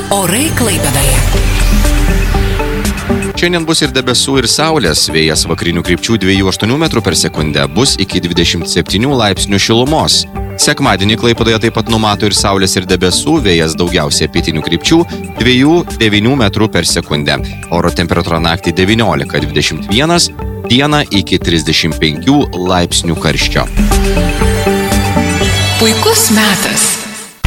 Orai Klaipėdoje. Šiandien bus ir debesų, ir saulės. Vėjas vakarinių krypčių 2,8 metrų per sekundę, bus iki 27 laipsnių šilumos. Sekmadienį Klaipėdoje taip pat numato ir saulės, ir debesų, vėjas daugiausiai pietinių krypčių 2,9 metrų per sekundę. Oro temperatūra naktį 19-21, dieną iki 35 laipsnių karščio. Puikus metas.